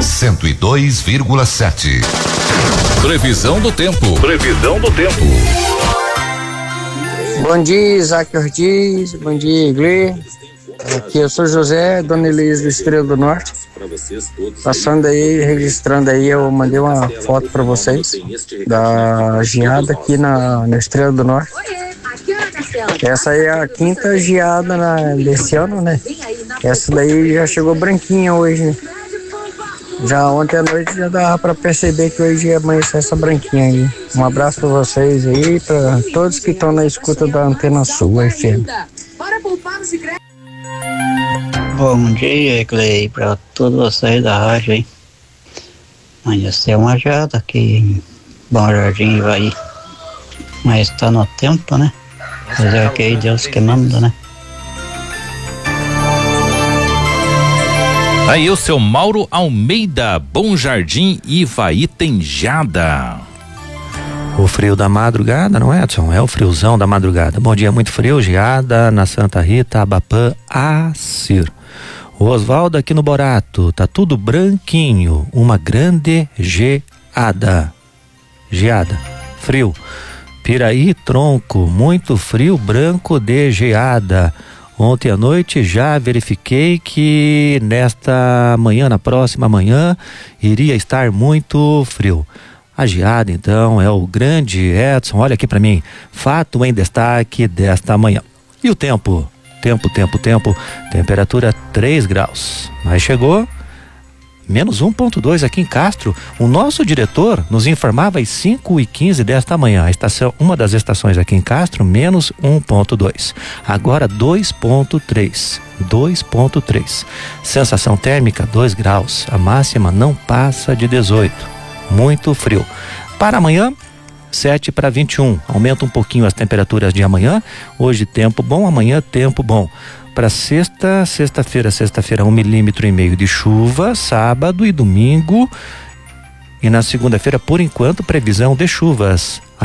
102,7. Previsão do tempo. Bom dia, Isaac Ortiz. Bom dia, Iglê. Aqui eu sou José, Dona Elisa do Estrela do Norte. Passando aí, registrando aí, eu mandei uma foto para vocês da geada aqui na Estrela do Norte. Essa aí é a quinta geada desse ano, né? Essa daí já chegou branquinha hoje, né? Já ontem à noite já dava para perceber que hoje ia amanhecer essa branquinha aí. Um abraço para vocês aí, para todos que estão na escuta da Antena Sul FM. Bom dia, Clay, para todos vocês da rádio aí. Amanheceu uma geada aqui em Bom Jardim, Ivaí. Mas está no tempo, né? Mas é que Deus que manda, né? Aí o seu Mauro Almeida, Bom Jardim, Ivaí tem geada. O frio da madrugada, não é, Edson? É o friozão da madrugada. Bom dia, muito frio, geada na Santa Rita, Abapã, Acir. O Osvaldo aqui no Borato, tá tudo branquinho, uma grande geada. Frio. Piraí, Tronco, muito frio, branco de geada. Ontem à noite já verifiquei que nesta manhã, na próxima manhã, iria estar muito frio. A geada, então, é o grande Edson, olha aqui para mim, fato em destaque desta manhã. E o tempo? Temperatura 3 graus. Mas chegou menos 1,2 aqui em Castro. O nosso diretor nos informava às 5h15 desta manhã. A estação, uma das estações aqui em Castro, menos 1,2. Agora 2,3. Sensação térmica 2 graus. A máxima não passa de 18. Muito frio. Para amanhã, 7 para 21. Aumenta um pouquinho as temperaturas de amanhã. Hoje tempo bom, amanhã tempo bom. Para sexta-feira, 1,5 milímetro de chuva, sábado e domingo. E na segunda-feira, por enquanto, previsão de chuvas.